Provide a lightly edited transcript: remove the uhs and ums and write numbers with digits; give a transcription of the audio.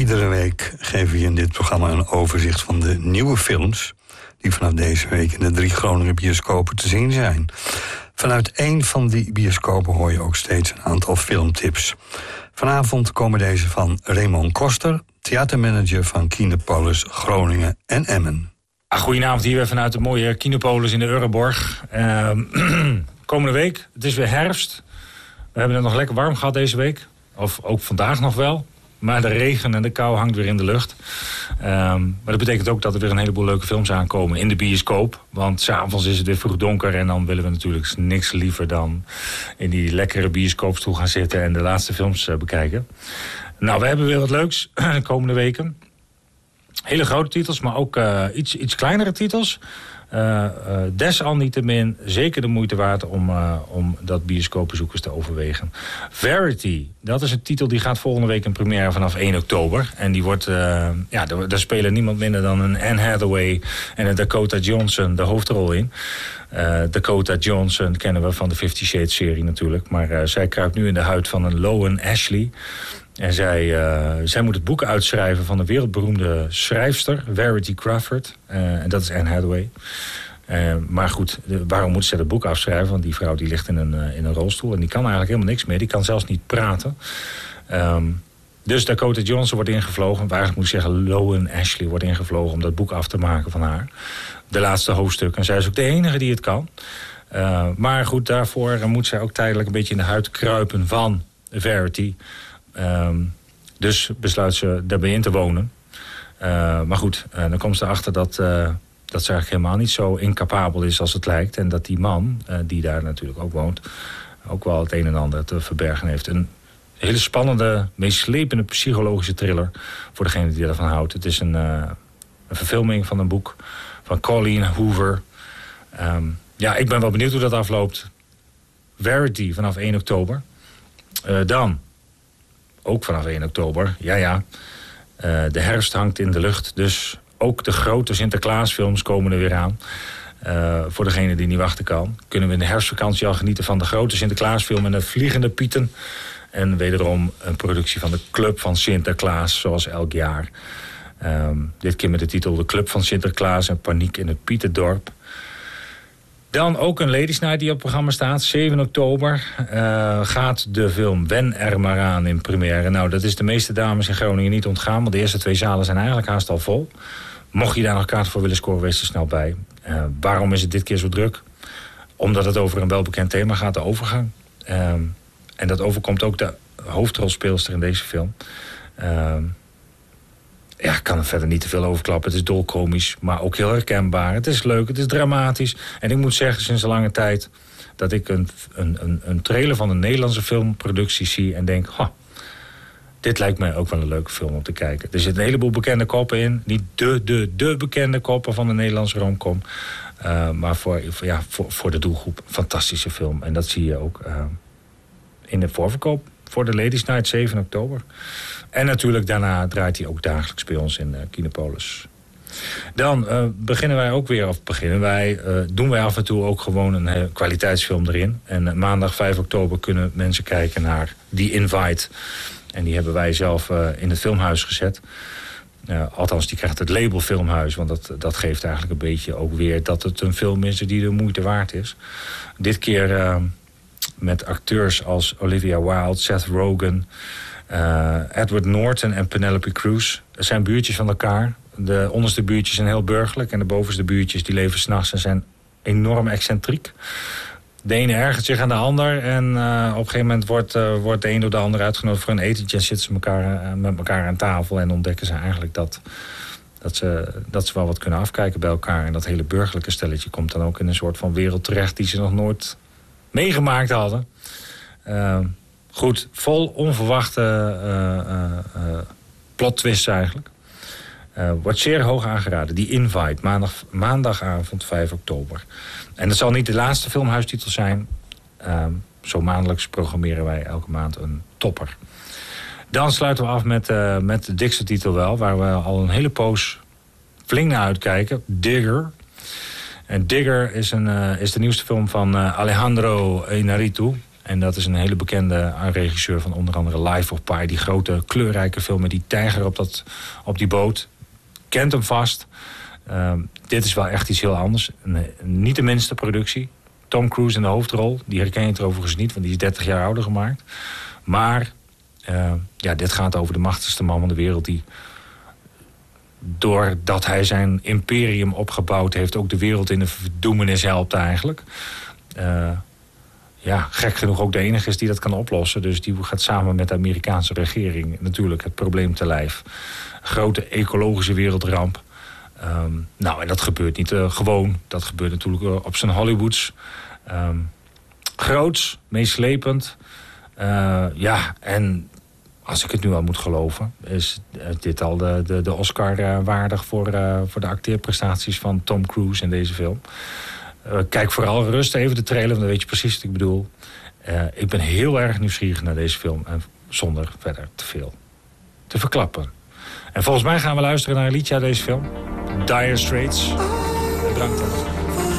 Iedere week geven we je in dit programma een overzicht van de nieuwe films die vanaf deze week in de 3 Groninger bioscopen te zien zijn. Vanuit één van die bioscopen hoor je ook steeds een aantal filmtips. Vanavond komen deze van Raymond Koster, theatermanager van Kinopolis Groningen en Emmen. Goedenavond hier weer vanuit de mooie Kinopolis in de Euroborg. Komende week, het is weer herfst. We hebben het nog lekker warm gehad deze week. Of ook vandaag nog wel. Maar de regen en de kou hangt weer in de lucht. Maar dat betekent ook dat er weer een heleboel leuke films aankomen in de bioscoop. Want 's avonds is het weer vroeg donker en dan willen we natuurlijk niks liever dan in die lekkere bioscoopstoel gaan zitten en de laatste films bekijken. Nou, we hebben weer wat leuks de komende weken. Hele grote titels, maar ook iets kleinere titels. Desalniettemin zeker de moeite waard om dat bioscoopbezoekers te overwegen. Verity, dat is een titel die gaat volgende week in première vanaf 1 oktober. En die wordt, daar spelen niemand minder dan een Anne Hathaway en een Dakota Johnson de hoofdrol in. Dakota Johnson kennen we van de 50 Shades serie natuurlijk. Maar zij kruipt nu in de huid van een Lowen Ashley. En zij moet het boek uitschrijven van een wereldberoemde schrijfster, Verity Crawford. En dat is Anne Hathaway. Maar goed, waarom moet ze dat boek afschrijven? Want die vrouw die ligt in een rolstoel en die kan eigenlijk helemaal niks meer. Die kan zelfs niet praten. Dus Dakota Johnson wordt ingevlogen. Eigenlijk moet ik zeggen, Lowen Ashley wordt ingevlogen om dat boek af te maken van haar. De laatste hoofdstuk. En zij is ook de enige die het kan. Maar goed, daarvoor moet zij ook tijdelijk een beetje in de huid kruipen van Verity. Dus besluit ze daarbij in te wonen. Maar goed, dan komt ze erachter dat ze eigenlijk helemaal niet zo incapabel is als het lijkt. En dat die man, die daar natuurlijk ook woont, ook wel het een en ander te verbergen heeft. Een hele spannende, meeslepende psychologische thriller voor degene die ervan houdt. Het is een verfilming van een boek van Colleen Hoover. Ik ben wel benieuwd hoe dat afloopt. Verity vanaf 1 oktober. Dan, ook vanaf 1 oktober, de herfst hangt in de lucht. Dus ook de grote Sinterklaasfilms komen er weer aan. Voor degene die niet wachten kan. Kunnen we in de herfstvakantie al genieten van de grote Sinterklaasfilm en de Vliegende Pieten. En wederom een productie van de Club van Sinterklaas, zoals elk jaar. Dit keer met de titel De Club van Sinterklaas en Paniek in het Pietendorp. Dan ook een Ladies Night die op het programma staat. 7 oktober gaat de film Wen er maar aan in première. Nou, dat is de meeste dames in Groningen niet ontgaan. Want de eerste 2 zalen zijn eigenlijk haast al vol. Mocht je daar nog kaart voor willen scoren, wees er snel bij. Waarom is het dit keer zo druk? Omdat het over een welbekend thema gaat, de overgang. En dat overkomt ook de hoofdrolspeelster in deze film. Ik kan er verder niet te veel over klappen. Het is dolkomisch, maar ook heel herkenbaar. Het is leuk, het is dramatisch. En ik moet zeggen, sinds een lange tijd dat ik een trailer van een Nederlandse filmproductie zie en denk, dit lijkt mij ook wel een leuke film om te kijken. Er zitten een heleboel bekende koppen in. Niet de bekende koppen van de Nederlandse romcom. Maar voor de doelgroep, fantastische film. En dat zie je ook in de voorverkoop voor de Ladies Night 7 oktober. En natuurlijk daarna draait hij ook dagelijks bij ons in Kinopolis. Dan doen wij af en toe ook gewoon een kwaliteitsfilm erin. En maandag 5 oktober kunnen mensen kijken naar The Invite. En die hebben wij zelf in het filmhuis gezet. Althans, die krijgt het label filmhuis. Want dat geeft eigenlijk een beetje ook weer dat het een film is die de moeite waard is. Dit keer met acteurs als Olivia Wilde, Seth Rogen, Edward Norton en Penelope Cruz. Dat zijn buurtjes van elkaar. De onderste buurtjes zijn heel burgerlijk en de bovenste buurtjes die leven 's nachts en zijn enorm excentriek. De ene ergert zich aan de ander en op een gegeven moment wordt de een door de ander uitgenodigd voor een etentje en zitten ze met elkaar aan tafel en ontdekken ze eigenlijk dat ze wel wat kunnen afkijken bij elkaar. En dat hele burgerlijke stelletje komt dan ook in een soort van wereld terecht die ze nog nooit meegemaakt hadden. Goed, vol onverwachte plot twists eigenlijk. Wordt zeer hoog aangeraden. Die Invite, maandagavond 5 oktober. En het zal niet de laatste filmhuistitel zijn. Zo maandelijks programmeren wij elke maand een topper. Dan sluiten we af met de dikste titel wel, waar we al een hele poos flink naar uitkijken. Digger. En Digger is de nieuwste film van Alejandro Inarritu. En dat is een hele bekende regisseur van onder andere Life of Pi. Die grote kleurrijke film met die tijger op die boot. Kent hem vast. Dit is wel echt iets heel anders. Niet de minste productie. Tom Cruise in de hoofdrol. Die herken je er overigens niet, want die is 30 jaar ouder gemaakt. Maar dit gaat over de machtigste man van de wereld... die doordat hij zijn imperium opgebouwd heeft... ook de wereld in de verdoemenis helpt eigenlijk. Gek genoeg ook de enige is die dat kan oplossen. Dus die gaat samen met de Amerikaanse regering... natuurlijk het probleem te lijf. Grote ecologische wereldramp. En dat gebeurt niet gewoon. Dat gebeurt natuurlijk op zijn Hollywoods. Groots, meeslepend. En als ik het nu al moet geloven... is dit al de Oscar waardig voor de acteerprestaties van Tom Cruise in deze film. Kijk vooral rust even de trailer, dan weet je precies wat ik bedoel. Ik ben heel erg nieuwsgierig naar deze film. En zonder verder te veel te verklappen. En volgens mij gaan we luisteren naar een liedje uit deze film. Dire Straits. Bedankt.